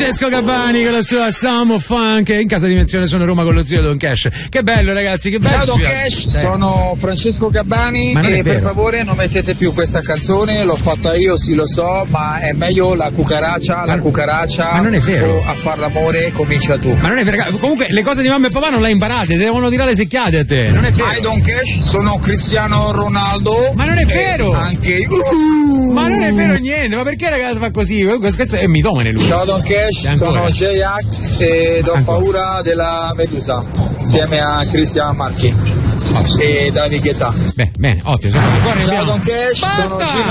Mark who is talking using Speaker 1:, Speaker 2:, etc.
Speaker 1: Francesco Gabbani con la sua Samo Funk in casa dimensione sono Roma con lo zio Don Cash. Che bello ragazzi, che bello.
Speaker 2: Ciao Don Cash, sono Francesco Gabbani e per favore non mettete più questa canzone, l'ho fatta io, sì lo so, ma è meglio la cucaraccia,
Speaker 1: ma non è vero.
Speaker 2: a far l'amore comincia tu.
Speaker 1: Ma non è vero, comunque le cose di mamma e papà non le imparate, devono tirare le secchiate a te, non è vero.
Speaker 2: Hi Don Cash, sono Cristiano Ronaldo.
Speaker 1: Ma non è vero.
Speaker 2: Anche
Speaker 1: ma non è vero niente, ma perché ragazzi fa così? Questo è mitomane lui.
Speaker 2: Ciao Don Cash, sono J-Act e do paura della Medusa insieme a Cristian Marchi e David Guetta.
Speaker 1: Bene, ottimo.
Speaker 2: Ciao Don Cash, sono Gino